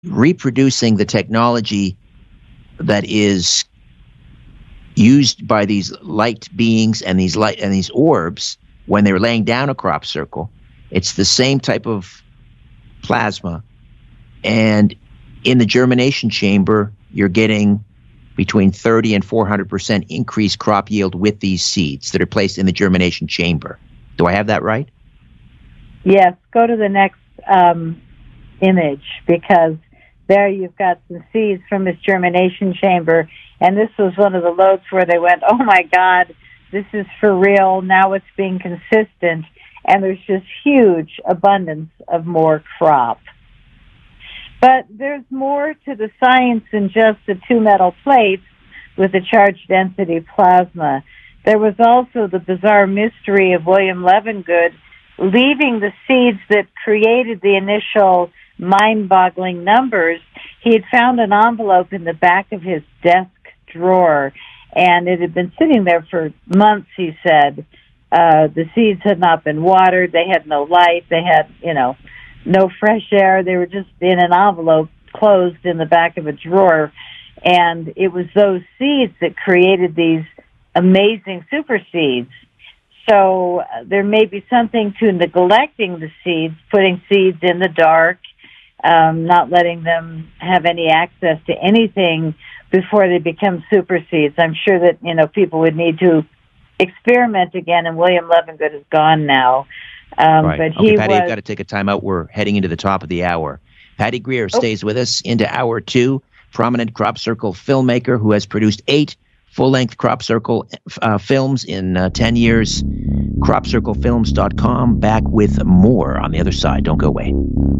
reproducing the technology that is used by these light beings and these orbs when they're laying down a crop circle. It's the same type of plasma, and in the germination chamber, you're getting between 30 and 400% increased crop yield with these seeds that are placed in the germination chamber. Do I have that right? Yes. Go to the next image, because there you've got some seeds from this germination chamber, and this was one of the loads where they went, oh my God, this is for real, now it's being consistent, and there's just huge abundance of more crop. But there's more to the science than just the two metal plates with the charged density plasma. There was also the bizarre mystery of William Levengood leaving the seeds that created the initial mind-boggling numbers. He had found an envelope in the back of his desk drawer, and it had been sitting there for months, he said. The seeds had not been watered. They had no light. They had, no fresh air. They were just in an envelope closed in the back of a drawer. And it was those seeds that created these amazing super seeds. So there may be something to neglecting the seeds, putting seeds in the dark, not letting them have any access to anything before they become super seeds. I'm sure that, people would need to experiment again, and William Levengood is gone now. Right. But okay, Patty, I've got to take a time out. We're heading into the top of the hour. Patty Greer stays with us into hour 2, prominent crop circle filmmaker who has produced 8 full-length crop circle films in 10 years. CropCircleFilms.com. Back with more on the other side. Don't go away.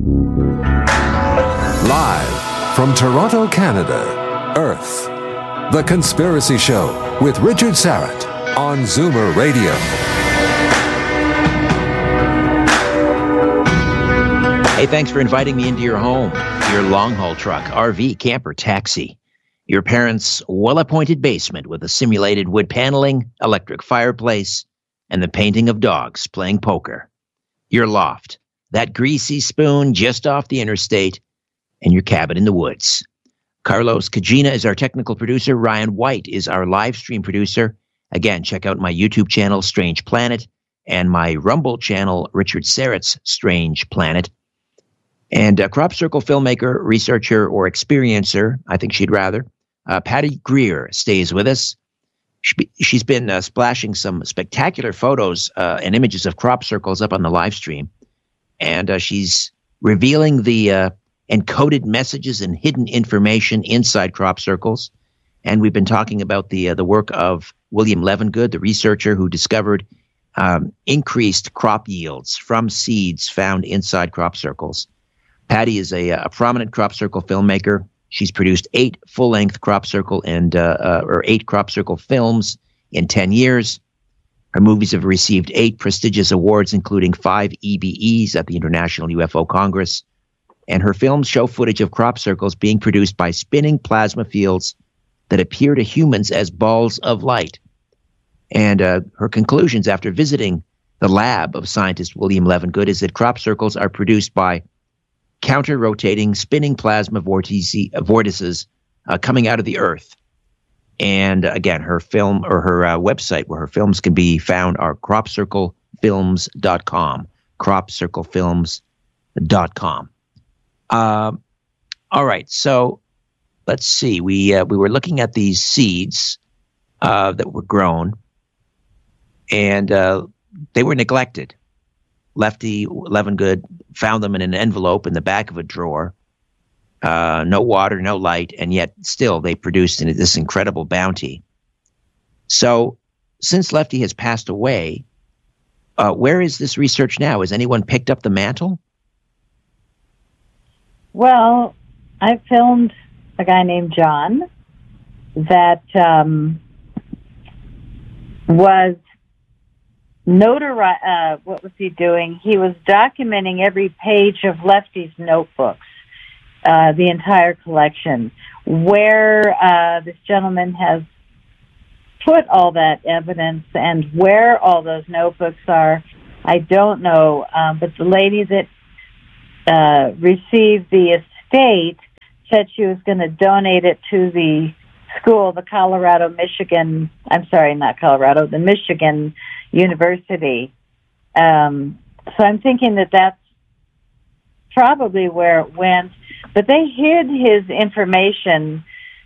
Live from Toronto, Canada, Earth. The Conspiracy Show with Richard Syrett on Zoomer Radio. Hey, thanks for inviting me into your home, your long-haul truck, RV, camper, taxi, your parents' well-appointed basement with a simulated wood paneling, electric fireplace, and the painting of dogs playing poker, your loft, that greasy spoon just off the interstate, and your cabin in the woods. Carlos Cagina is our technical producer. Ryan White is our live stream producer. Again, check out my YouTube channel, Strange Planet, and my Rumble channel, Richard Syrett's Strange Planet. And crop circle filmmaker, researcher, or experiencer, I think she'd rather, Patty Greer stays with us. She's been splashing some spectacular photos and images of crop circles up on the live stream. And she's revealing the encoded messages and hidden information inside crop circles. And we've been talking about the work of William Levengood, the researcher who discovered increased crop yields from seeds found inside crop circles. Patty is a prominent crop circle filmmaker. She's produced 8 full-length crop circle or 8 crop circle films in 10 years. Her movies have received 8 prestigious awards, including 5 EBEs at the International UFO Congress. And her films show footage of crop circles being produced by spinning plasma fields that appear to humans as balls of light. And her conclusions after visiting the lab of scientist William Levengood is that crop circles are produced by counter-rotating spinning plasma vortices coming out of the Earth. And again, her film or her website where her films can be found are CropCircleFilms.com. CropCircleFilms.com. All right, so let's see. We were looking at these seeds that were grown, and they were neglected. Lefty Levengood found them in an envelope in the back of a drawer. No water, no light, and yet still they produced this incredible bounty. So since Lefty has passed away, where is this research now? Has anyone picked up the mantle? Well, I filmed a guy named John that was what was he doing? He was documenting every page of Lefty's notebooks, the entire collection. Where this gentleman has put all that evidence and where all those notebooks are, I don't know. But the lady that received the estate said she was going to donate it to the school, the Michigan University. So I'm thinking that that's probably where it went. But they hid his information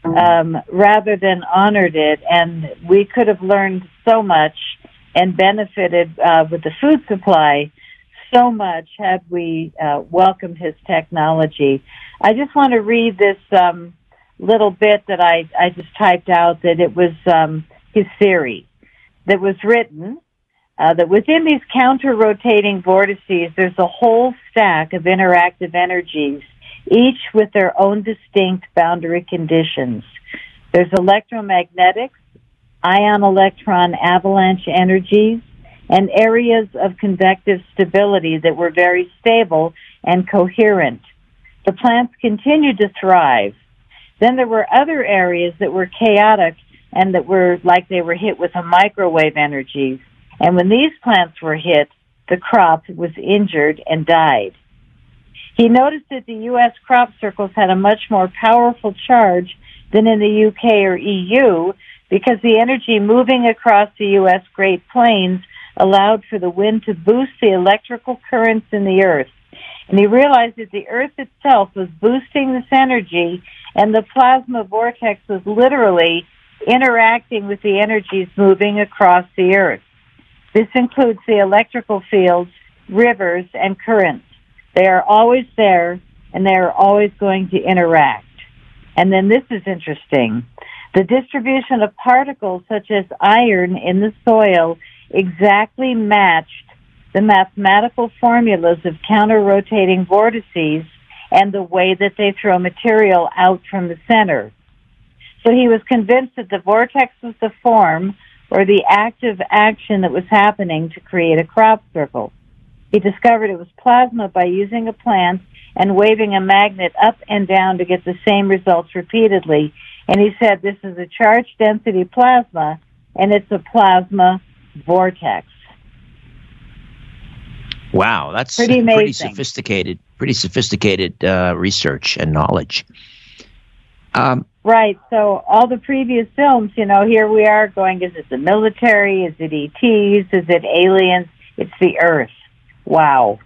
rather than honored it, and we could have learned so much and benefited with the food supply so much had we welcomed his technology. I just want to read this little bit that I just typed out, that it was his theory that was written, that within these counter-rotating vortices, there's a whole stack of interactive energies, each with their own distinct boundary conditions. There's electromagnetics, ion-electron avalanche energies, and areas of convective stability that were very stable and coherent. The plants continued to thrive. Then there were other areas that were chaotic and that were like they were hit with a microwave energies. And when these plants were hit, the crop was injured and died. He noticed that the U.S. crop circles had a much more powerful charge than in the U.K. or EU because the energy moving across the U.S. Great Plains allowed for the wind to boost the electrical currents in the earth. And he realized that the earth itself was boosting this energy, and the plasma vortex was literally interacting with the energies moving across the earth. This includes the electrical fields, rivers, and currents. They are always there, and they are always going to interact. And then this is interesting. The distribution of particles such as iron in the soil exactly matched the mathematical formulas of counter-rotating vortices and the way that they throw material out from the center. So he was convinced that the vortex was the form or the active action that was happening to create a crop circle. He discovered it was plasma by using a plant and waving a magnet up and down to get the same results repeatedly. And he said this is a charge density plasma, and it's a plasma vortex. Wow, that's pretty sophisticated research and knowledge. Right, so all the previous films, here we are going, is it the military, is it ETs, is it aliens? It's the Earth. Wow.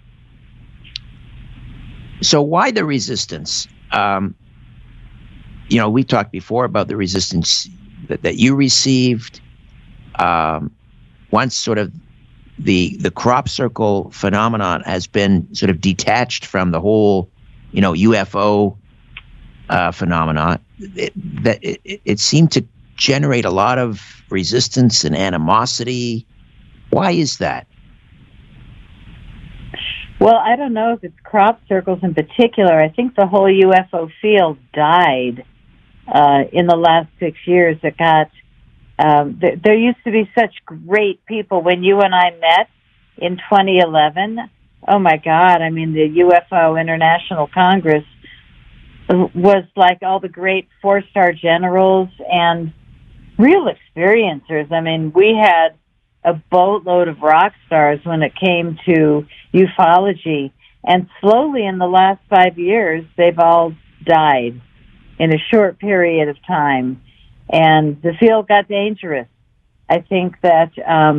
So why the resistance? We talked before about the resistance that you received. Once sort of the crop circle phenomenon has been sort of detached from the whole, UFO phenomenon, it seemed to generate a lot of resistance and animosity. Why is that? Well, I don't know if it's crop circles in particular. I think the whole UFO field died in the last 6 years. It got there used to be such great people when you and I met in 2011. Oh my God! I mean, the UFO International Congress was like all the great 4-star generals and real experiencers. I mean, we had a boatload of rock stars when it came to ufology, and slowly in the last 5 years, they've all died in a short period of time, and the field got dangerous. I think that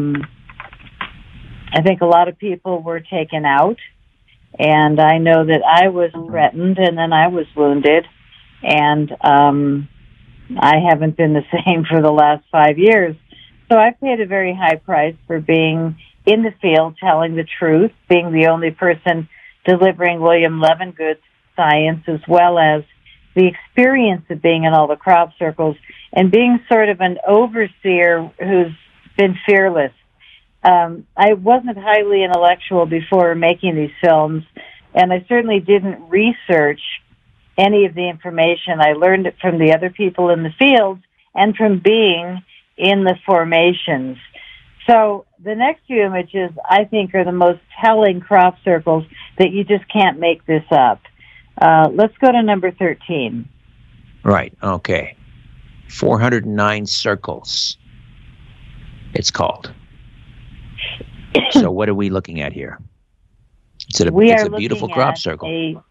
a lot of people were taken out, and I know that I was threatened, and then I was wounded, and I haven't been the same for the last 5 years. So I've paid a very high price for being in the field, telling the truth, being the only person delivering William Levengood's science, as well as the experience of being in all the crop circles and being sort of an overseer who's been fearless. I wasn't highly intellectual before making these films, and I certainly didn't research any of the information. I learned it from the other people in the field and from being in the formations. So the next few images, I think, are the most telling crop circles that you just can't make this up. Let's go to number 13. Right, okay. 409 circles, it's called. So what are we looking at here? It's a beautiful crop circle.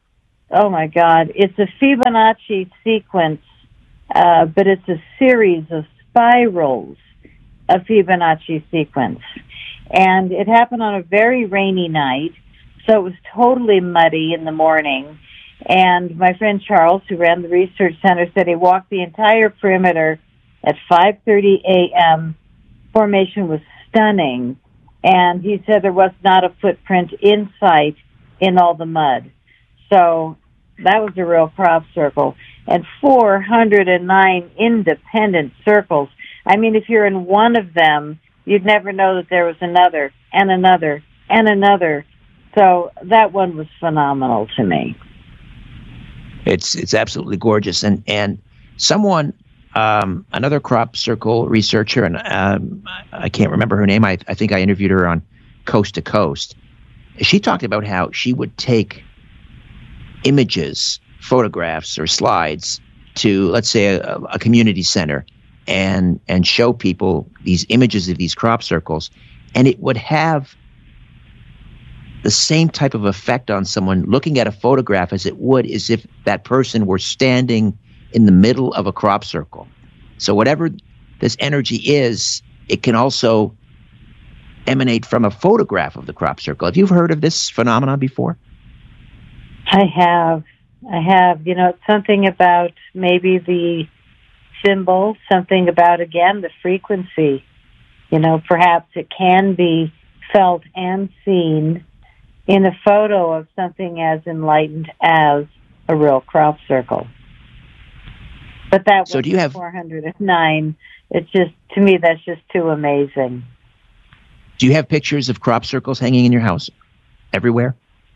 Oh my God, it's a Fibonacci sequence, but it's a series of spirals of Fibonacci sequence. And it happened on a very rainy night, so it was totally muddy in the morning. And my friend Charles, who ran the research center, said he walked the entire perimeter at 5:30 a.m. Formation was stunning. And he said there was not a footprint in sight in all the mud. So that was a real crop circle. And 409 independent circles. I mean, if you're in one of them, you'd never know that there was another and another and another. So that one was phenomenal to me. It's absolutely gorgeous. And someone, another crop circle researcher, and I can't remember her name. I think I interviewed her on Coast to Coast. She talked about how she would take images, photographs, or slides to, let's say, a community center and show people these images of these crop circles, and it would have the same type of effect on someone looking at a photograph as it would as if that person were standing in the middle of a crop circle. So whatever this energy is, it can also emanate from a photograph of the crop circle. Have you heard of this phenomenon before? I have. You know, it's something about maybe the symbol, something about, again, the frequency. You know, perhaps it can be felt and seen in a photo of something as enlightened as a real crop circle. But that so was do you have 409. It's just, to me, that's just too amazing. Do you have pictures of crop circles hanging in your house everywhere?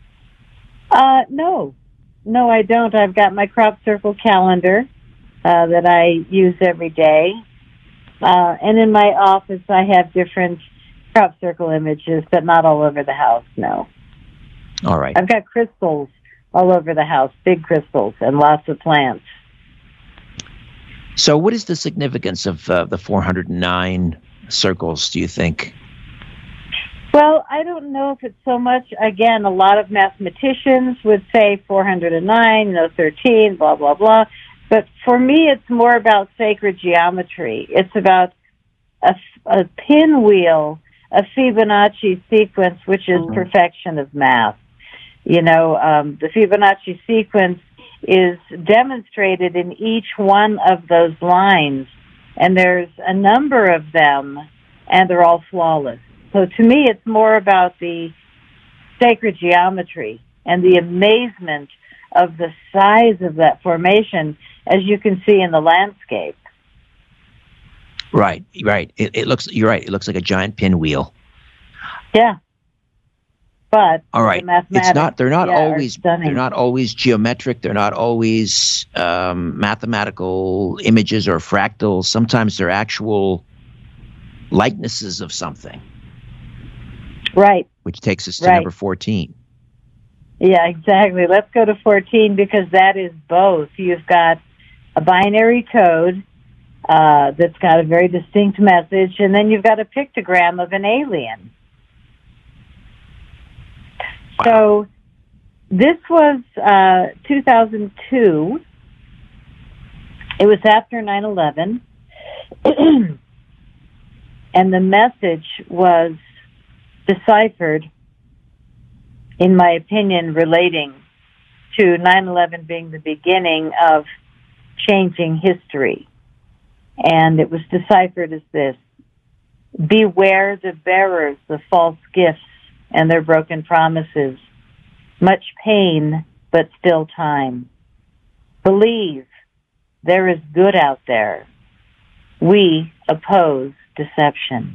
No, I don't. I've got my crop circle calendar that I use every day. And in my office, I have different crop circle images, but not all over the house, no. All right. I've got crystals all over the house, big crystals, and lots of plants. So what is the significance of the 409 circles, do you think? Well, I don't know if it's so much, again, a lot of mathematicians would say 409, 13, blah, blah, blah. But for me, it's more about sacred geometry. It's about a pinwheel, a Fibonacci sequence, which is perfection of math. You know, the Fibonacci sequence is demonstrated in each one of those lines, and there's a number of them, and they're all flawless. So to me, it's more about the sacred geometry and the amazement of the size of that formation, as you can see in the landscape. Right. It looks. You're right. It looks like a giant pinwheel. Yeah. But all right, it's not. They're not always. They're not always geometric. They're not always mathematical images or fractals. Sometimes they're actual likenesses of something. Right. Which takes us to number 14. Yeah, exactly. Let's go to 14 because that is both. You've got a binary code that's got a very distinct message, and then you've got a pictogram of an alien. Wow. So this was 2002. It was after 9/11, and the message was deciphered, in my opinion, relating to 9/11 being the beginning of changing history. And it was deciphered as this: beware the bearers of false gifts and their broken promises. Much pain, but still time. Believe there is good out there. We oppose deception.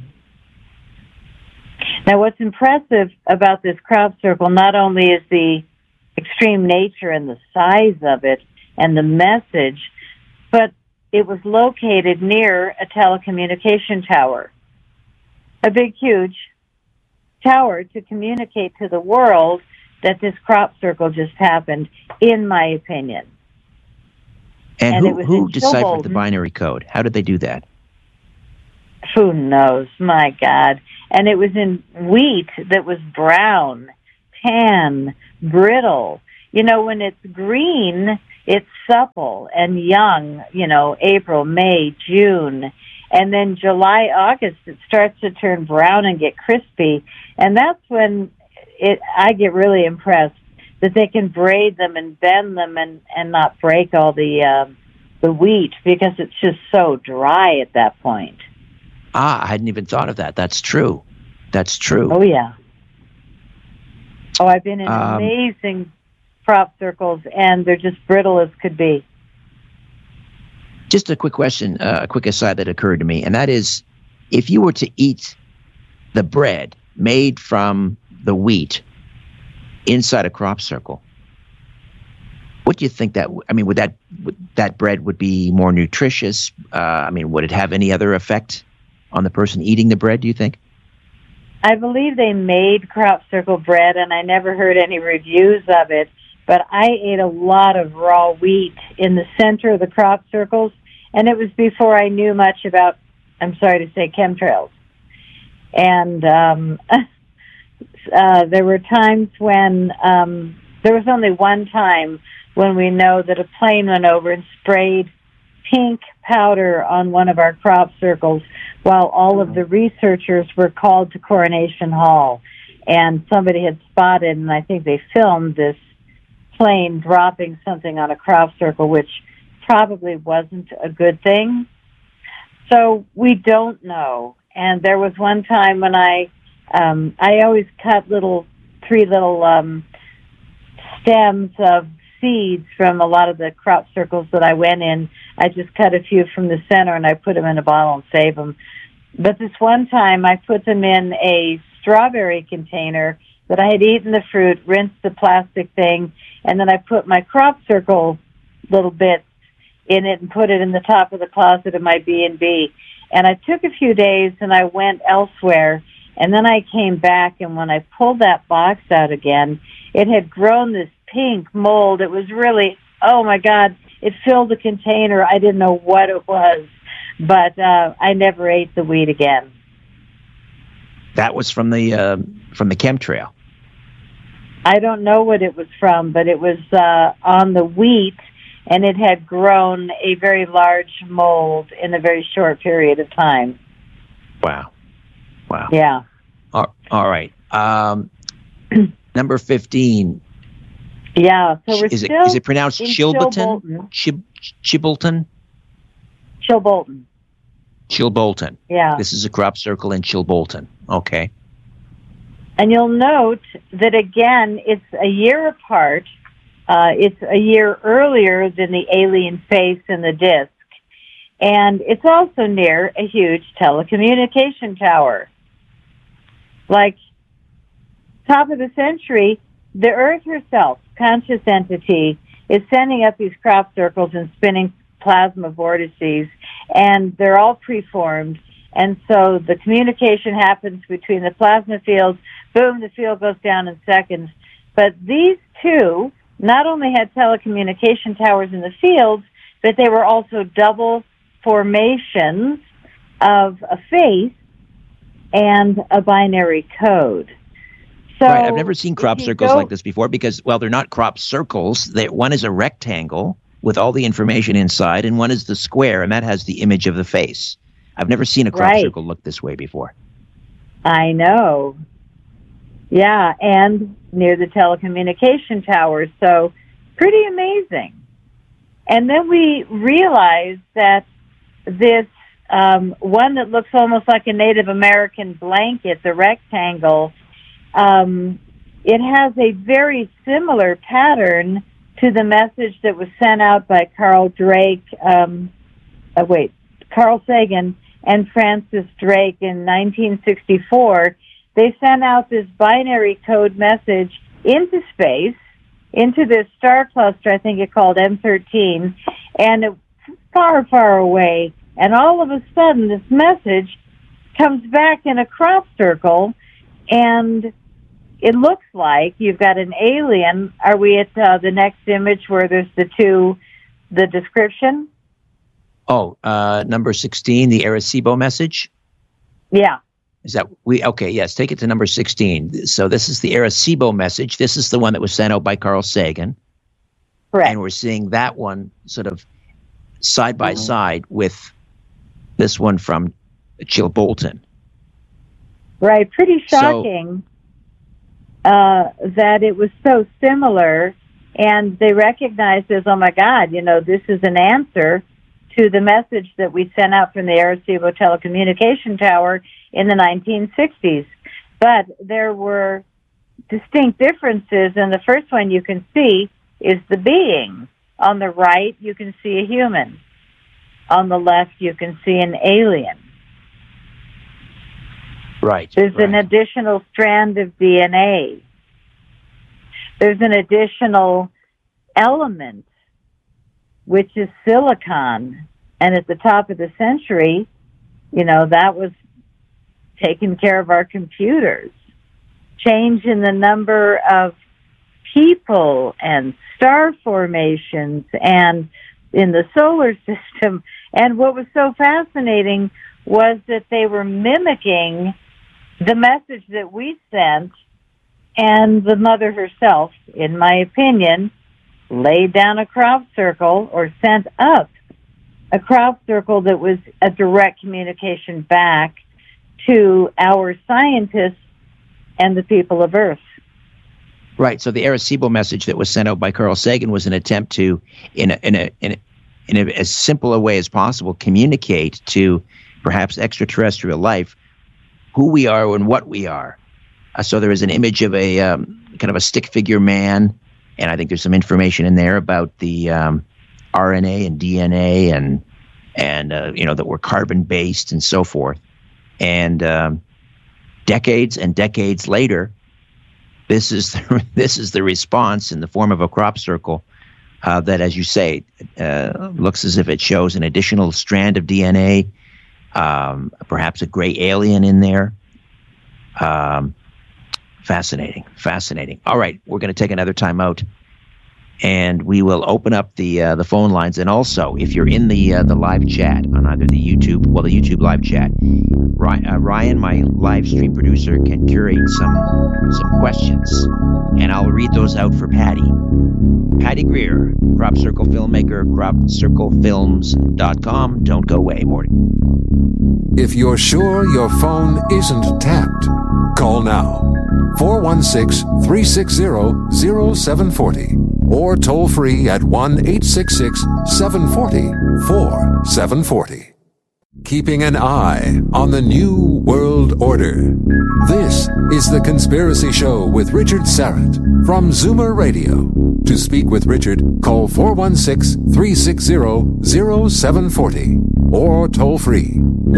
Now, what's impressive about this crop circle not only is the extreme nature and the size of it and the message, but it was located near a telecommunication tower. A big, huge tower to communicate to the world that this crop circle just happened, in my opinion. And who deciphered the binary code? How did they do that? Who knows? My God. And it was in wheat that was brown, tan, brittle. when it's green, it's supple and young, April, May, June. And then July, August, it starts to turn brown and get crispy. And that's when I get really impressed that they can braid them and bend them and not break all the wheat, because it's just so dry at that point. I hadn't even thought of that. That's true. That's true. Oh, yeah. Oh, I've been in amazing crop circles, and they're just brittle as could be. Just a quick question, a quick aside that occurred to me, and that is, if you were to eat the bread made from the wheat inside a crop circle, what do you think would that bread would be more nutritious? Would it have any other effect on the person eating the bread, do you think? I believe they made crop circle bread, and I never heard any reviews of it. But I ate a lot of raw wheat in the center of the crop circles, and it was before I knew much about, I'm sorry to say, chemtrails. And there were times when, there was only one time when we know that a plane went over and sprayed pink powder on one of our crop circles while all of the researchers were called to Coronation Hall. And somebody had spotted, and I think they filmed this plane dropping something on a crop circle, which probably wasn't a good thing. So we don't know. And there was one time when I always cut three little stems of seeds from a lot of the crop circles that I went in. I just cut a few from the center and I put them in a bottle and save them. But this one time I put them in a strawberry container that I had eaten the fruit, rinsed the plastic thing, and then I put my crop circle little bits in it and put it in the top of the closet of my B&B. And I took a few days and I went elsewhere, and then I came back, and when I pulled that box out again, it had grown this pink mold. It was really, oh my God, it filled the container. I didn't know what it was, but I never ate the wheat again. That was from the chemtrail. I don't know what it was from, but it was on the wheat, and it had grown a very large mold in a very short period of time. Wow. Yeah. All right. Number 15. Yeah. So is it pronounced Chilbolton? Chilbolton? Chilbolton. Yeah. This is a crop circle in Chilbolton. Okay. And you'll note that, again, it's a year apart. It's a year earlier than the alien face and the disc. And it's also near a huge telecommunication tower. Like, top of the century, the Earth herself, conscious entity, is sending up these crop circles and spinning plasma vortices, and they're all preformed. And so the communication happens between the plasma fields. Boom, the field goes down in seconds. But these two not only had telecommunication towers in the fields, but they were also double formations of a face and a binary code. So right, I've never seen crop circles like this before because, well, they're not crop circles. One is a rectangle with all the information inside, and one is the square, and that has the image of the face. I've never seen a crop circle look this way before. I know. Yeah, and near the telecommunication towers, so pretty amazing. And then we realized that this one that looks almost like a Native American blanket, the rectangle, it has a very similar pattern to the message that was sent out by Carl Sagan and Francis Drake in 1964. They sent out this binary code message into space, into this star cluster, I think it called M13, and it was far, far away. And all of a sudden, this message comes back in a crop circle, and it looks like you've got an alien. Are we at the next image where there's the description? Oh, number 16, the Arecibo message? Yeah. Is that okay, yes, take it to number 16. So this is the Arecibo message. This is the one that was sent out by Carl Sagan. Correct. And we're seeing that one sort of side by side with this one from Chilbolton. Right. Pretty shocking that it was so similar, and they recognized as, oh my God, this is an answer to the message that we sent out from the Arecibo telecommunication tower in the 1960s. But there were distinct differences, and the first one you can see is the being. On the right, you can see a human. On the left, you can see an alien. Right. There's an additional strand of DNA. There's an additional element, which is silicon. And at the top of the century, that was taking care of our computers. Change in the number of people and star formations and in the solar system. And what was so fascinating was that they were mimicking the message that we sent, and the mother herself, in my opinion, laid down a crop circle or sent up a crop circle that was a direct communication back to our scientists and the people of Earth. Right. So the Arecibo message that was sent out by Carl Sagan was an attempt to, in as simple a way as possible, communicate to perhaps extraterrestrial life who we are and what we are. So there is an image of a kind of a stick figure man, and I think there's some information in there about the RNA and DNA and that we're carbon based and so forth. And decades and decades later, this is the response in the form of a crop circle that, as you say, looks as if it shows an additional strand of DNA, perhaps a gray alien in there. Fascinating. All right, we're going to take another time out, and we will open up the phone lines. And also, if you're in the live chat on either the YouTube live chat, Ryan, my live stream producer, can curate some questions, and I'll read those out for Patty. Patty Greer, Crop Circle filmmaker, cropcirclefilms.com. Don't go away, Morty. If you're sure your phone isn't tapped, call now. 416-360-0740 or toll free at 1-866-740-4740. Keeping an eye on the New World Order. This is The Conspiracy Show with Richard Syrett from Zoomer Radio. To speak with Richard, call 416-360-0740 or toll free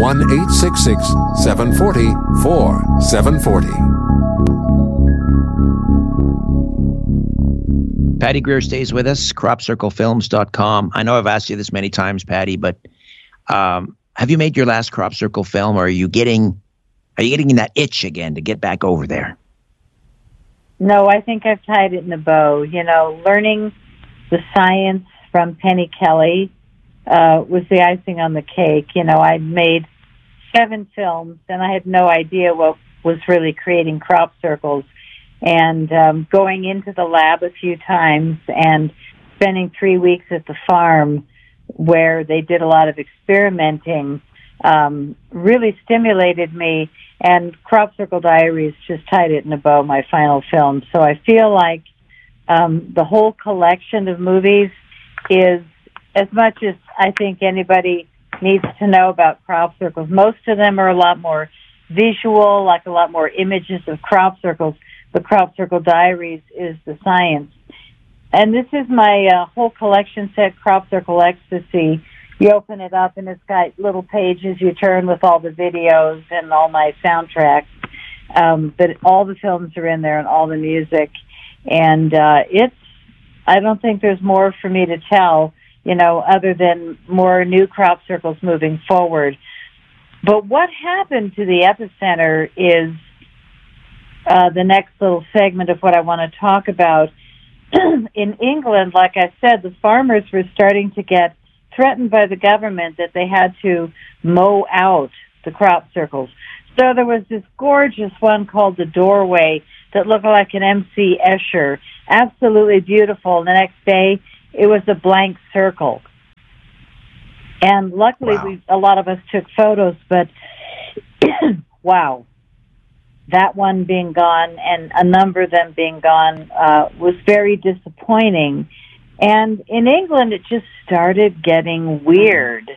1-866-740-4740. Patty Greer stays with us, cropcirclefilms.com. I know I've asked you this many times, Patty, but have you made your last Crop Circle film, or are you getting that itch again to get back over there? No, I think I've tied it in a bow. Learning the science from Penny Kelly was the icing on the cake. I'd made 7 films, and I had no idea what was really creating crop circles. And going into the lab a few times and spending 3 weeks at the farm where they did a lot of experimenting really stimulated me. And Crop Circle Diaries just tied it in a bow, my final film. So I feel like the whole collection of movies is, as much as I think anybody needs to know about crop circles, most of them are a lot more visual, like a lot more images of crop circles. The Crop Circle Diaries is the science. And this is my whole collection set, Crop Circle Ecstasy. You open it up, and it's got little pages you turn with all the videos and all my soundtracks. But all the films are in there and all the music. And I don't think there's more for me to tell, other than more new crop circles moving forward. But what happened to the epicenter is the next little segment of what I want to talk about. In England, like I said, the farmers were starting to get threatened by the government that they had to mow out the crop circles. So there was this gorgeous one called The Doorway that looked like an M.C. Escher. Absolutely beautiful. The next day, it was a blank circle. And luckily, Wow. a lot of us took photos, but wow. That one being gone and a number of them being gone was very disappointing. And in England, it just started getting weird.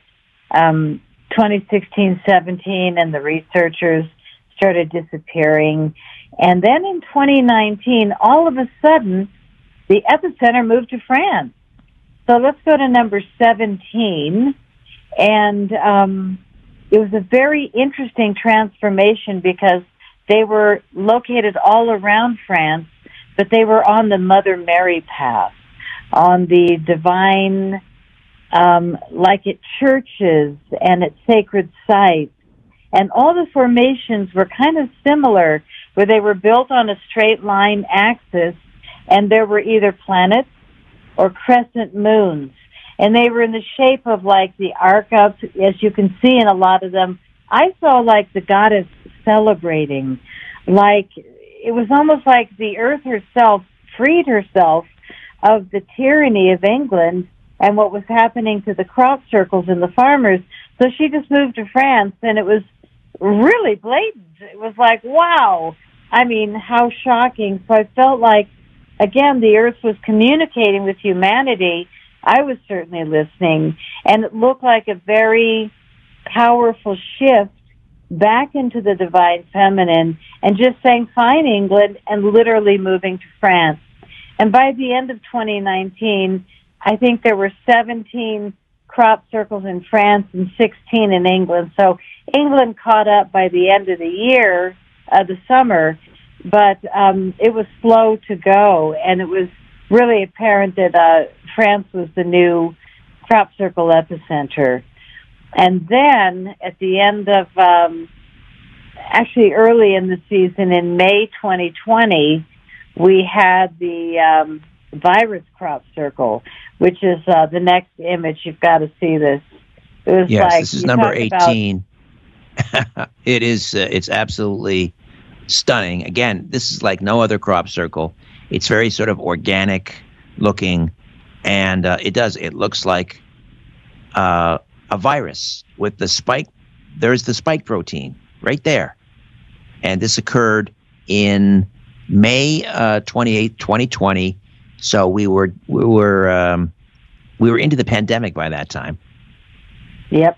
2016-17, and the researchers started disappearing. And then in 2019, all of a sudden, the epicenter moved to France. So let's go to number 17. And it was a very interesting transformation because they were located all around France, but they were on the Mother Mary path, on the divine, like at churches and at sacred sites. And all the formations were kind of similar, where they were built on a straight line axis, and there were either planets or crescent moons. And they were in the shape of like the arc-ups, as you can see in a lot of them. I saw like the goddess celebrating, like it was almost like the earth herself freed herself of the tyranny of England and what was happening to the crop circles and the farmers. So she just moved to France, and it was really blatant. It was like, wow. I mean, how shocking. So I felt like, again, the earth was communicating with humanity. I was certainly listening, and it looked like a very powerful shift back into the divine feminine, and just saying, fine, England, and literally moving to France. And by the end of 2019, I think there were 17 crop circles in France and 16 in England. So England caught up by the end of the year, the summer, but it was slow to go, and it was really apparent that France was the new crop circle epicenter. And then at the end of, actually early in the season, in May 2020, we had the virus crop circle, which is the next image. You've got to see this. It was yes, like, this is number 18. It is. It's absolutely stunning. Again, this is like no other crop circle. It's very sort of organic looking, and it looks like a virus with the spike. There's the spike protein right there, and this occurred in May 28th, 2020. So we were into the pandemic by that time. Yep.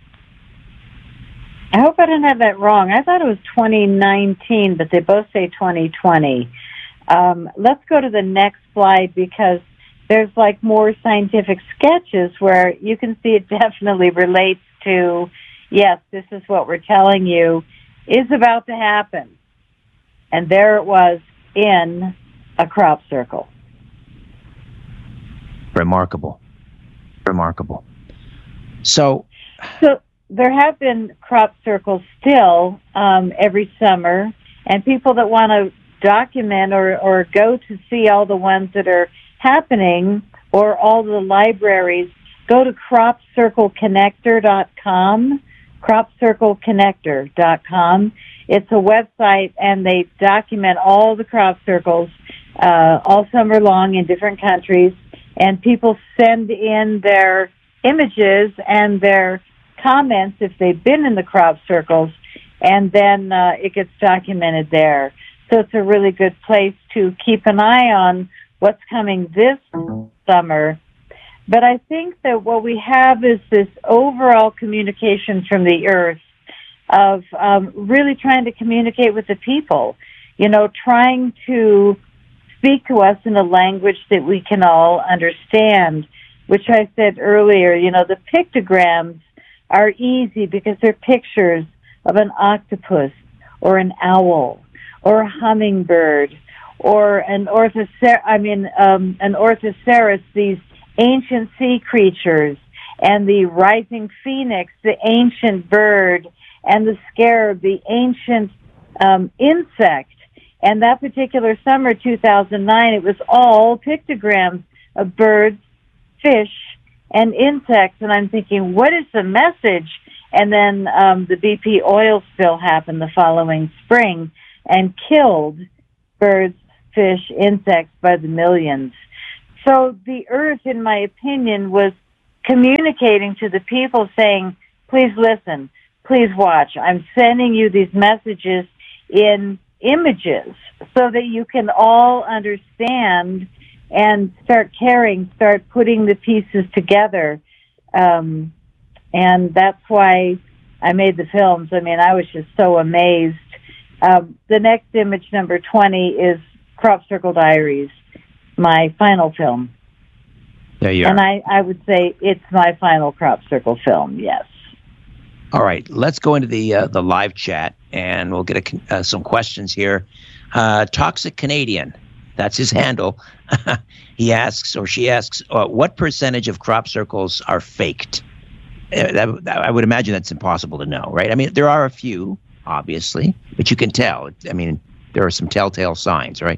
I hope I didn't have that wrong. I thought it was 2019, but they both say 2020. Let's go to the next slide, because there's like more scientific sketches where you can see it definitely relates to, yes, this is what we're telling you is about to happen. And there it was in a crop circle. Remarkable. So there have been crop circles still every summer, and people that want to document or go to see all the ones that are happening, or all the libraries, go to cropcircleconnector.com, cropcircleconnector.com. It's a website, and they document all the crop circles all summer long in different countries, and people send in their images and their comments if they've been in the crop circles, and then it gets documented there. So it's a really good place to keep an eye on what's coming this summer. But I think that what we have is this overall communication from the earth of really trying to communicate with the people, trying to speak to us in a language that we can all understand, which I said earlier, the pictograms are easy because they're pictures of an octopus or an owl or a hummingbird or an orthoceras, these ancient sea creatures, and the rising phoenix, the ancient bird, and the scarab, the ancient insect. And that particular summer, 2009, it was all pictograms of birds, fish, and insects. And I'm thinking, what is the message? And then the BP oil spill happened the following spring and killed birds, fish, insects by the millions. So the earth, in my opinion, was communicating to the people saying, please listen, please watch. I'm sending you these messages in images so that you can all understand and start caring, start putting the pieces together. And that's why I made the films. I mean, I was just so amazed. The next image, number 20, is Crop Circle Diaries, my final film. There you are. And I would say it's my final Crop Circle film, yes. All right, let's go into the live chat, and we'll get some questions here. Toxic Canadian, that's his handle. He asks, or she asks, what percentage of crop circles are faked? I would imagine that's impossible to know, right? I mean, there are a few, obviously, but you can tell. I mean, there are some telltale signs, right?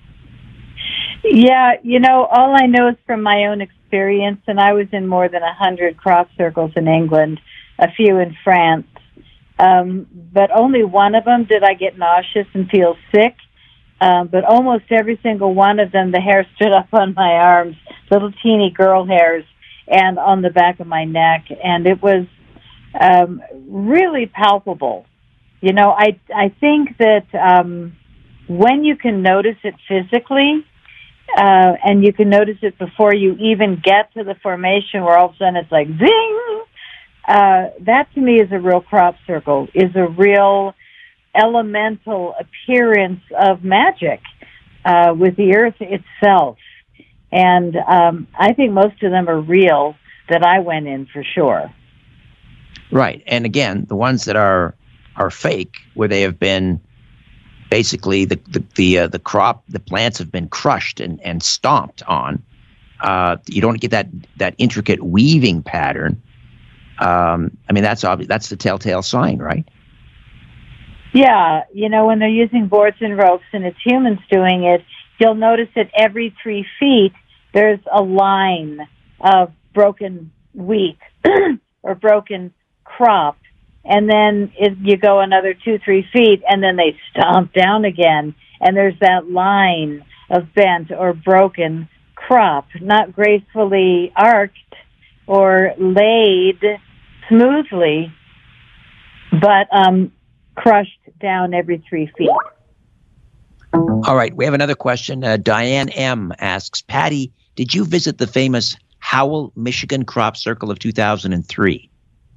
Yeah, all I know is from my own experience, and I was in more than 100 crop circles in England, a few in France, but only one of them did I get nauseous and feel sick. But almost every single one of them, the hair stood up on my arms, little teeny girl hairs, and on the back of my neck. And it was really palpable. I think that when you can notice it physically, and you can notice it before you even get to the formation where all of a sudden it's like zing, that to me is a real crop circle, is a real elemental appearance of magic with the earth itself. And I think most of them are real that I went in for sure. Right. And again, the ones that are fake, where they have been basically the crop, the plants have been crushed and stomped on. You don't get that intricate weaving pattern. I mean, that's obvious. That's the telltale sign, right? Yeah, when they're using boards and ropes and it's humans doing it, you'll notice that every 3 feet there's a line of broken wheat or broken crop, and then you go another 2-3 feet and then they stomp down again, and there's that line of bent or broken crop, not gracefully arced or laid smoothly, but crushed down every 3 feet. All right, we have another question. Diane M. asks, Patty, did you visit the famous Howell, Michigan Crop Circle of 2003?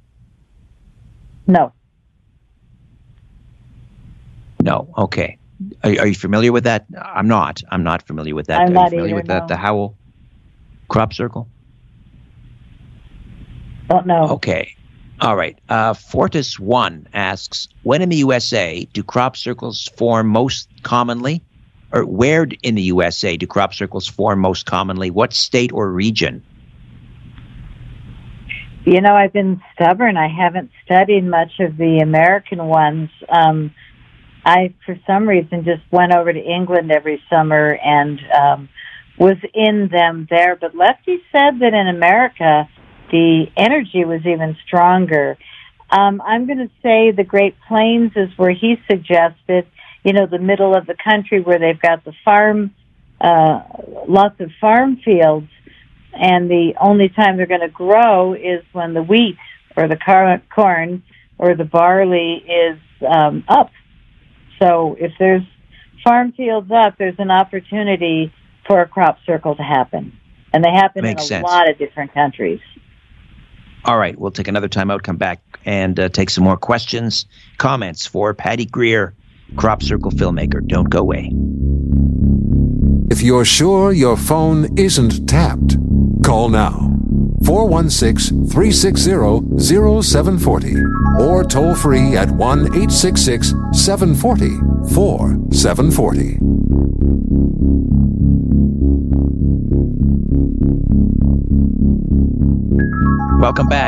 No. No, okay. Are you familiar with that? I'm not familiar with that. I'm not you familiar either, with that, no. the Howell Crop Circle? Don't know. Okay. All right. Fortis 1 asks, when in the USA do crop circles form most commonly? Or where in the USA do crop circles form most commonly? What state or region? I've been stubborn. I haven't studied much of the American ones. I, for some reason, just went over to England every summer and was in them there. But Lefty said that in America, the energy was even stronger. I'm going to say the Great Plains is where he suggested, the middle of the country where they've got the farm, lots of farm fields, and the only time they're going to grow is when the wheat or the corn or the barley is up. So if there's farm fields up, there's an opportunity for a crop circle to happen. And they happen in a lot of different countries. All right, we'll take another time out, come back, and take some more questions, comments for Patty Greer, Crop Circle filmmaker. Don't go away. If you're sure your phone isn't tapped, call now. 416-360-0740 or toll free at 1-866-740-4740. Welcome back.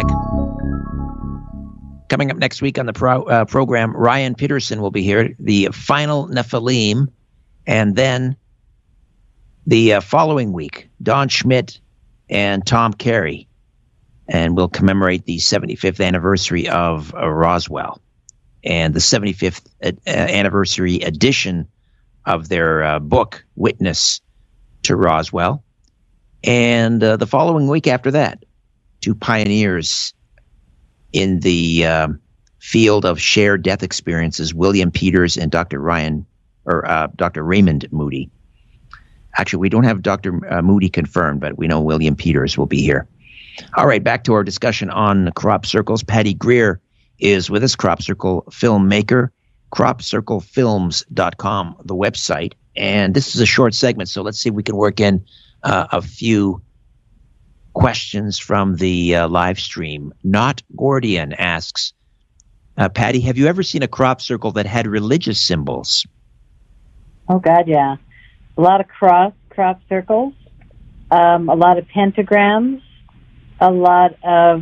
Coming up next week on the program, Ryan Peterson will be here, the final Nephilim, and then the following week, Don Schmidt and Tom Carey and we'll commemorate the 75th anniversary of Roswell and the 75th anniversary edition of their book, Witness to Roswell. And the following week after that, two pioneers in the field of shared death experiences, William Peters and Dr. Raymond Moody. Actually, we don't have Dr. Moody confirmed, but we know William Peters will be here. All right, back to our discussion on crop circles. Patty Greer is with us, Crop Circle filmmaker, cropcirclefilms.com, the website. And this is a short segment, so let's see if we can work in a few questions from the live stream. Not Gordian asks, Patty, have you ever seen a crop circle that had religious symbols? Oh, God, yeah. A lot of crop circles, a lot of pentagrams, a lot of,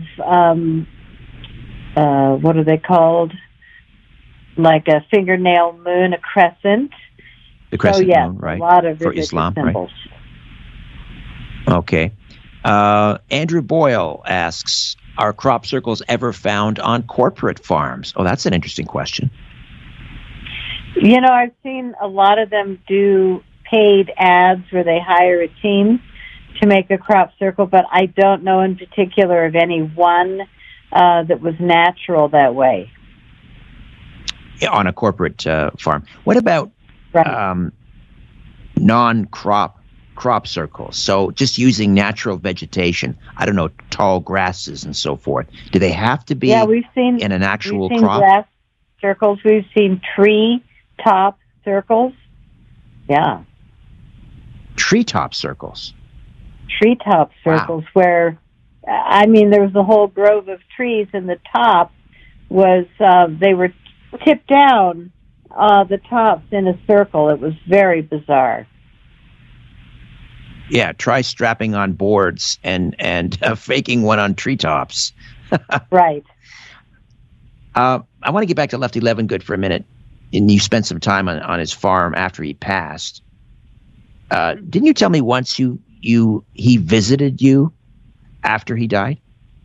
what are they called? Like a fingernail moon, a crescent. The crescent yes, moon, right? A lot of for religious Islam, symbols. Right? Okay. Andrew Boyle asks, are crop circles ever found on corporate farms? Oh, that's an interesting question. You know, I've seen a lot of them do paid ads where they hire a team to make a crop circle, but I don't know in particular of any one that was natural that way. On a corporate farm. What about non-crop circles? So just using natural vegetation, I don't know, tall grasses and so forth. Do they have to be in an actual crop? Grass circles. We've seen tree top circles. Yeah. Treetop circles. Treetop circles. Wow. Where, I mean, there was a whole grove of trees, and the top was, they were tipped down, the tops in a circle. It was very bizarre. Yeah, try strapping on boards and faking one on treetops. Right. I want to get back to Lefty Levengood for a minute. And you spent some time on his farm after he passed. Didn't you tell me once he visited you after he died?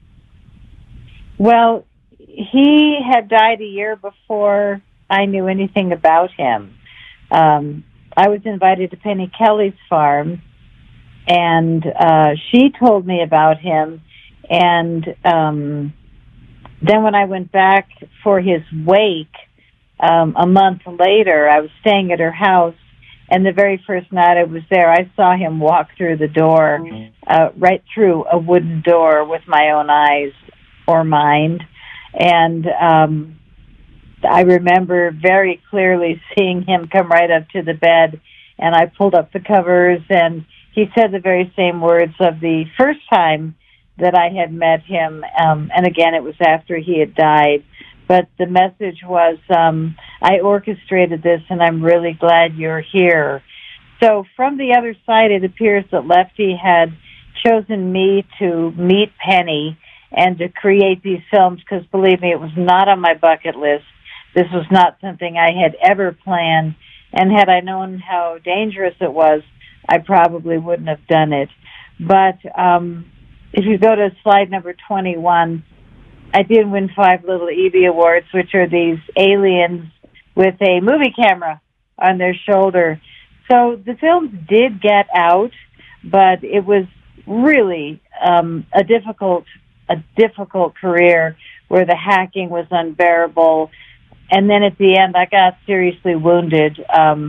Well, he had died a year before I knew anything about him. I was invited to Penny Kelly's farm, and she told me about him. And then when I went back for his wake a month later, I was staying at her house, and the very first night I was there, I saw him walk through the door, right through a wooden door with my own eyes or mind. And I remember very clearly seeing him come right up to the bed, and I pulled up the covers, and he said the very same words of the first time that I had met him, and again, it was after he had died. But the message was, I orchestrated this, and I'm really glad you're here. So from the other side, it appears that Lefty had chosen me to meet Penny and to create these films, because believe me, it was not on my bucket list. This was not something I had ever planned, and had I known how dangerous it was, I probably wouldn't have done it. But if you go to slide number 21, I did win 5 little Evie Awards, which are these aliens with a movie camera on their shoulder. So the films did get out, but it was really a difficult career where the hacking was unbearable. And then at the end, I got seriously wounded.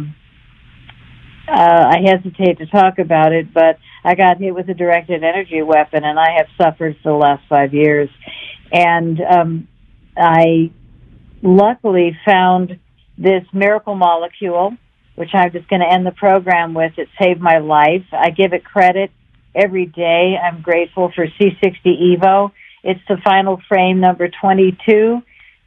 I hesitate to talk about it, but I got hit with a directed energy weapon, and I have suffered for the last 5 years. And I luckily found this miracle molecule, which I'm just going to end the program with. It saved my life. I give it credit every day. I'm grateful for C60 Evo. It's the final frame, number 22.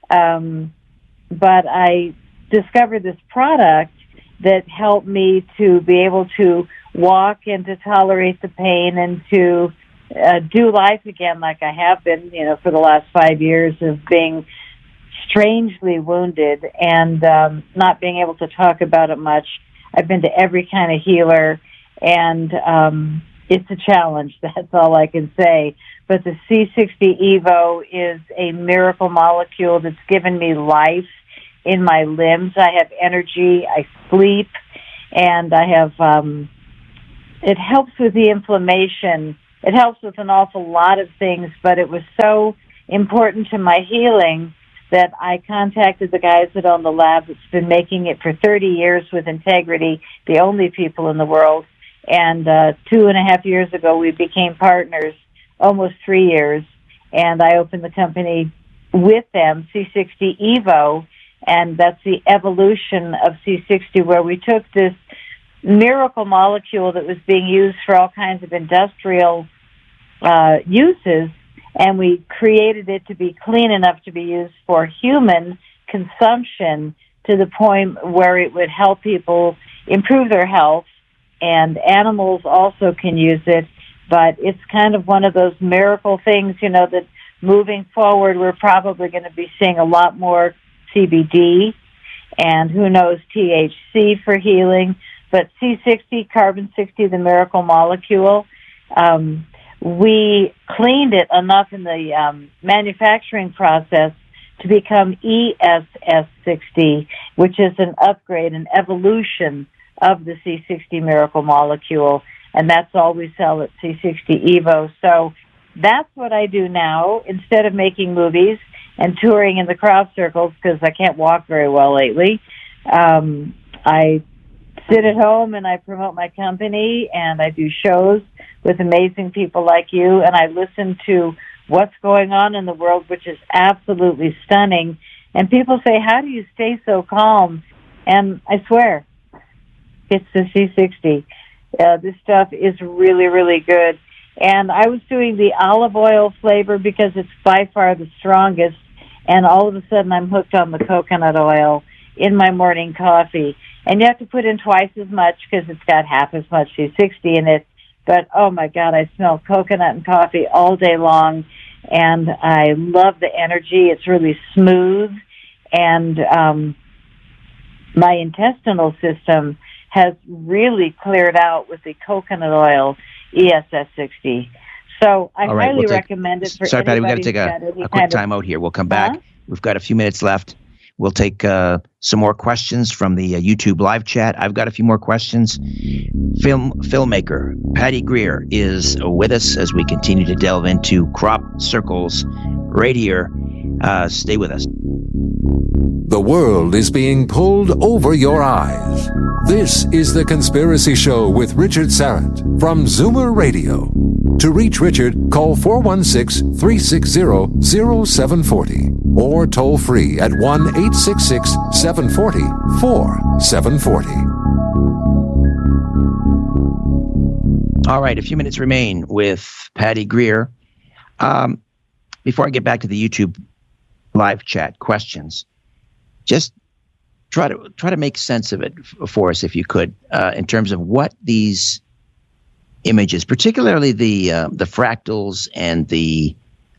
But I discovered this product that helped me to be able to walk and to tolerate the pain and to do life again like I have been, for the last 5 years of being strangely wounded and not being able to talk about it much. I've been to every kind of healer, and it's a challenge. That's all I can say. but the C60 Evo is a miracle molecule that's given me life in my limbs. I have energy, I sleep, and I have, it helps with the inflammation. It helps with an awful lot of things, but it was so important to my healing that I contacted the guys that own the lab that's been making it for 30 years with integrity, the only people in the world. And 2.5 years ago, we became partners, almost 3 years, and I opened the company with them, C60 Evo, and that's the evolution of C60, where we took this miracle molecule that was being used for all kinds of industrial uses, and we created it to be clean enough to be used for human consumption to the point where it would help people improve their health, and animals also can use it. But it's kind of one of those miracle things, you know, that moving forward we're probably going to be seeing a lot more CBD and who knows, THC for healing. But C60, carbon 60, the miracle molecule, we cleaned it enough in the manufacturing process to become ESS60, which is an upgrade, an evolution of the C60 miracle molecule, and that's all we sell at C60 Evo. So that's what I do now. Instead of making movies and touring in the crop circles, because I can't walk very well lately, I sit at home and I promote my company, and I do shows with amazing people like you, and I listen to what's going on in the world, which is absolutely stunning. And people say, how do you stay so calm? And I swear, it's the C60. This stuff is really, really good. And I was doing the olive oil flavor because it's by far the strongest, and all of a sudden I'm hooked on the coconut oil in my morning coffee. And you have to put in twice as much because it's got half as much C60 in it. But, oh, my God, I smell coconut and coffee all day long, and I love the energy. It's really smooth, and my intestinal system has really cleared out with the coconut oil ESS60. So I highly recommend it for Sorry, Patty, we've got to take a quick time out here. We'll come back. We've got a few minutes left. We'll take some more questions from the YouTube live chat. I've got a few more questions. Filmmaker Patty Greer is with us as we continue to delve into crop circles right here. Stay with us. The world is being pulled over your eyes. This is The Conspiracy Show with Richard Syrett from Zoomer Radio. To reach Richard, call 416-360-0740 or toll free at 1-866-740-4740. All right, a few minutes remain with Patty Greer. Before I get back to the YouTube live chat questions, just try to make sense of it for us, if you could, in terms of what these images, particularly the fractals and the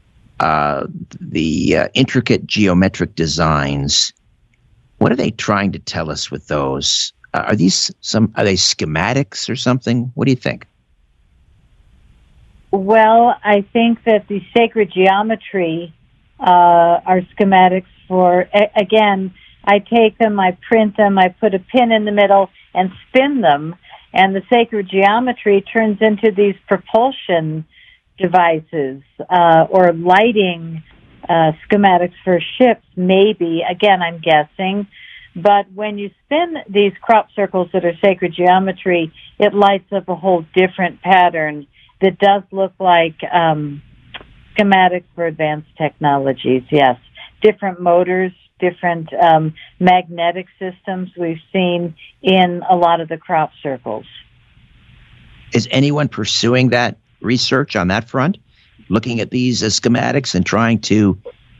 intricate geometric designs. What are they trying to tell us with those? Are they schematics or something? What do you think? Well, I think that the sacred geometry are schematics for, again, I take them, I print them, I put a pin in the middle and spin them, and the sacred geometry turns into these propulsion devices or lighting schematics for ships, maybe. Again, I'm guessing. But when you spin these crop circles that are sacred geometry, it lights up a whole different pattern that does look like schematics for advanced technologies, yes. Different motors, different magnetic systems we've seen in a lot of the crop circles. Is anyone pursuing that research on that front, looking at these as schematics and trying to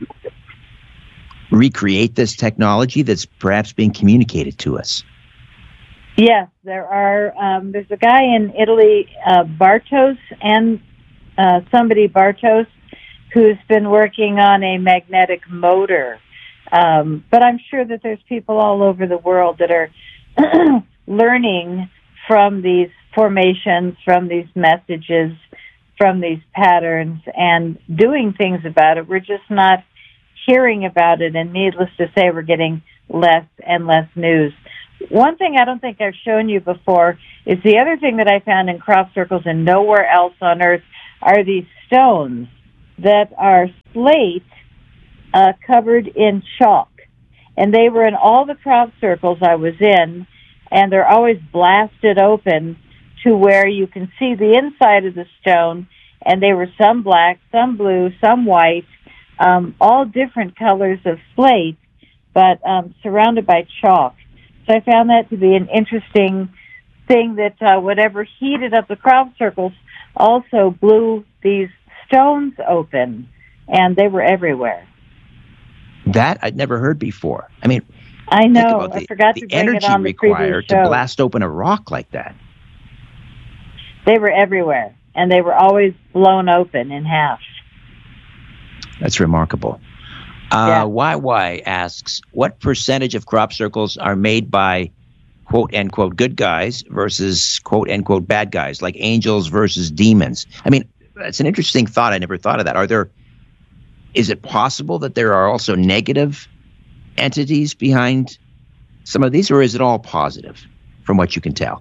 recreate this technology that's perhaps being communicated to us? Yes, there are. There's a guy in Italy, Bartos, and Bartos, who's been working on a magnetic motor. But I'm sure that there's people all over the world that are learning from these formations, from these messages, from these patterns and doing things about it. We're just not hearing about it, and needless to say, we're getting less and less news. One thing I don't think I've shown you before is the other thing that I found in crop circles and nowhere else on Earth are these stones that are slate covered in chalk. And they were in all the crop circles I was in, and they're always blasted open to where you can see the inside of the stone, and they were some black, some blue, some white, all different colors of slate, but surrounded by chalk. So I found that to be an interesting thing that whatever heated up the crop circles also blew these stones open, and they were everywhere. That I'd never heard before. I mean, I know. I forgot to the bring it on the energy required previous show. to blast open a rock like that. They were everywhere, and they were always blown open in half. That's remarkable. Yeah. YY asks, what percentage of crop circles are made by quote-unquote good guys versus quote-unquote bad guys, like angels versus demons? I mean, that's an interesting thought. I never thought of that. Is it possible that there are also negative entities behind some of these, or is it all positive from what you can tell?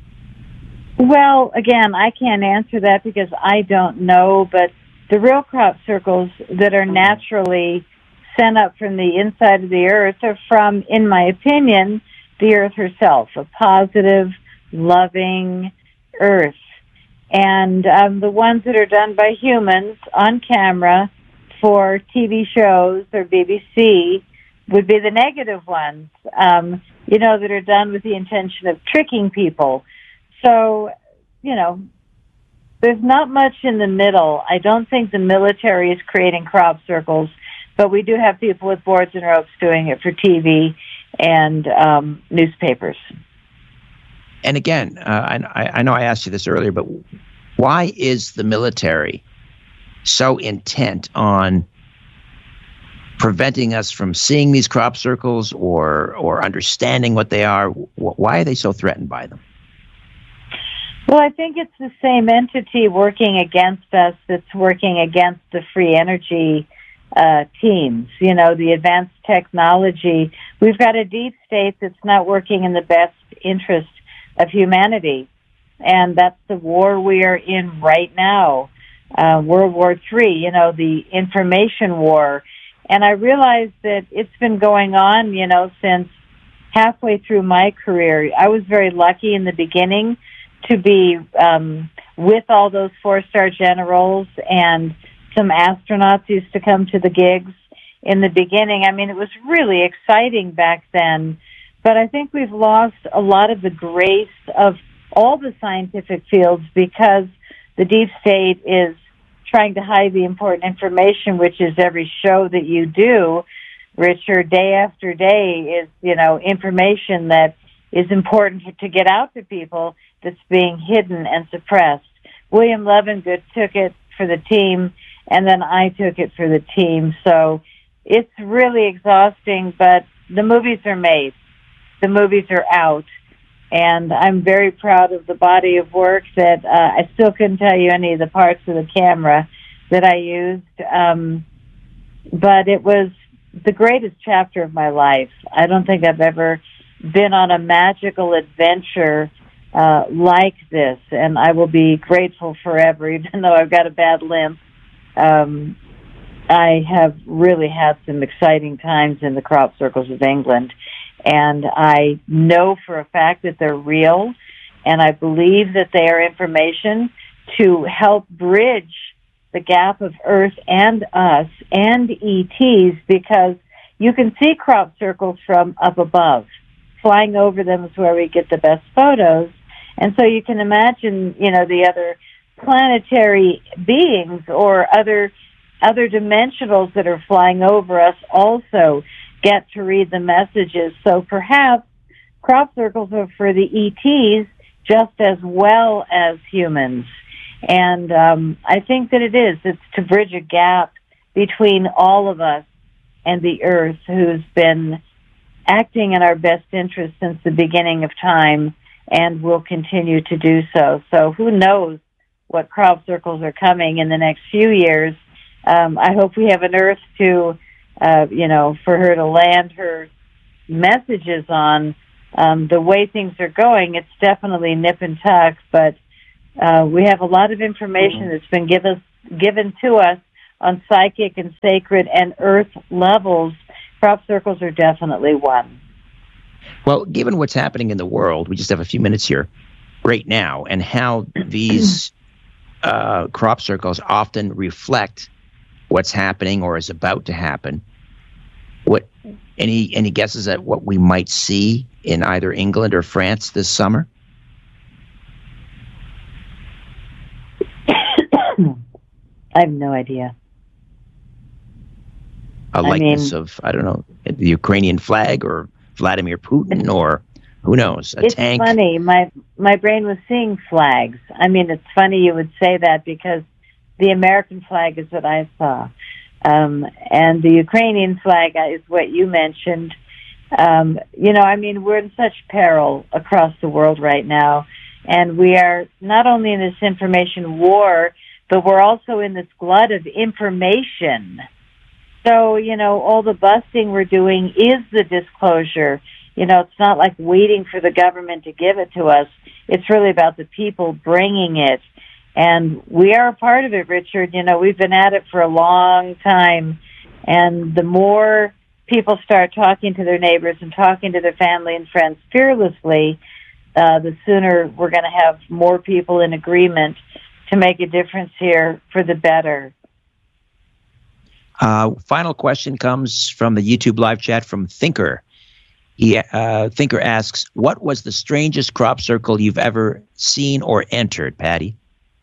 Well, again, I can't answer that because I don't know, but the real crop circles that are naturally sent up from the inside of the earth are from, in my opinion, the earth herself, a positive, loving earth. And the ones that are done by humans on camera for TV shows or BBC would be the negative ones, that are done with the intention of tricking people. So, there's not much in the middle. I don't think the military is creating crop circles, but we do have people with boards and ropes doing it for TV and newspapers. And again, I know I asked you this earlier, but why is the military so intent on preventing us from seeing these crop circles or understanding what they are? Why are they so threatened by them? Well, I think it's the same entity working against us that's working against the free energy teams, the advanced technology. We've got a deep state that's not working in the best interest of humanity, and that's the war we are in right now. World War III, the information war. And I realized that it's been going on, since halfway through my career. I was very lucky in the beginning to be with all those 4-star generals, and some astronauts used to come to the gigs in the beginning. I mean, it was really exciting back then. But I think we've lost a lot of the grace of all the scientific fields because the deep state is trying to hide the important information, which is every show that you do, Richard, day after day is, information that is important to get out to people that's being hidden and suppressed. William Levengood took it for the team, and then I took it for the team. So it's really exhausting, but the movies are made. The movies are out. And I'm very proud of the body of work that I still couldn't tell you any of the parts of the camera that I used. But it was the greatest chapter of my life. I don't think I've ever been on a magical adventure like this, and I will be grateful forever, even though I've got a bad limp. I have really had some exciting times in the crop circles of England. And I know for a fact that they're real, and I believe that they are information to help bridge the gap of Earth and us and ETs, because you can see crop circles from up above. Flying over them is where we get the best photos. And so you can imagine, the other planetary beings or other dimensionals that are flying over us also get to read the messages. So perhaps crop circles are for the ETs just as well as humans. And I think that it is. It's to bridge a gap between all of us and the Earth, who's been acting in our best interest since the beginning of time and will continue to do so. So who knows what crop circles are coming in the next few years. I hope we have an Earth to, for her to land her messages on. The way things are going, it's definitely nip and tuck, but we have a lot of information that's been given to us on psychic and sacred and Earth levels. Crop circles are definitely one. Well, given what's happening in the world, we just have a few minutes here right now, and how these crop circles often reflect what's happening or is about to happen. What any guesses at what we might see in either England or France this summer? I have no idea. A likeness of, I don't know, the Ukrainian flag or Vladimir Putin, or who knows, a tank. It's funny. My brain was seeing flags. I mean, it's funny you would say that because the American flag is what I saw. And the Ukrainian flag is what you mentioned. We're in such peril across the world right now. And we are not only in this information war, but we're also in this glut of information. So, all the busting we're doing is the disclosure. It's not like waiting for the government to give it to us. It's really about the people bringing it. And we are a part of it, Richard. We've been at it for a long time. And the more people start talking to their neighbors and talking to their family and friends fearlessly, the sooner we're going to have more people in agreement to make a difference here for the better. Final question comes from the YouTube live chat from Thinker. Thinker asks, what was the strangest crop circle you've ever seen or entered, Patty?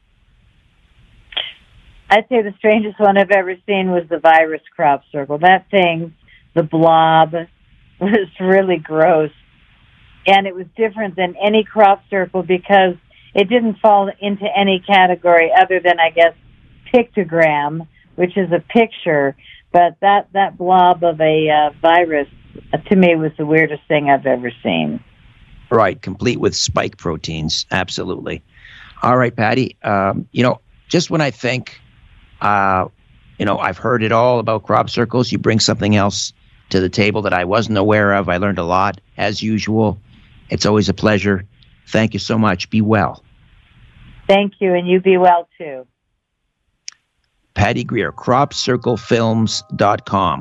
I'd say the strangest one I've ever seen was the virus crop circle. That thing, the blob, was really gross. And it was different than any crop circle because it didn't fall into any category other than, I guess, pictogram, which is a picture. But that blob of a virus, to me, was the weirdest thing I've ever seen. Right, complete with spike proteins. Absolutely. All right, Patty. Just when I think, I've heard it all about crop circles, you bring something else to the table that I wasn't aware of. I learned a lot, as usual. It's always a pleasure. Thank you so much. Be well. Thank you, and you be well, too. Patty Greer, cropcirclefilms.com,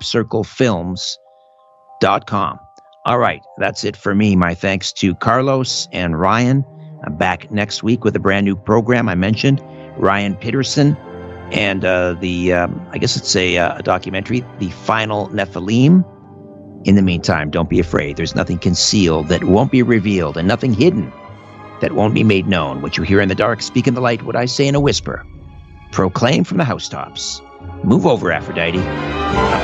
cropcirclefilms.com. All right, that's it for me. My thanks to Carlos and Ryan. I'm back next week with a brand new program. I mentioned Ryan Peterson and I guess it's a documentary, The Final Nephilim. In the meantime, don't be afraid. There's nothing concealed that won't be revealed, and nothing hidden that won't be made known. What you hear in the dark, speak in the light. What I say in a whisper, proclaim from the housetops. Move over, Aphrodite.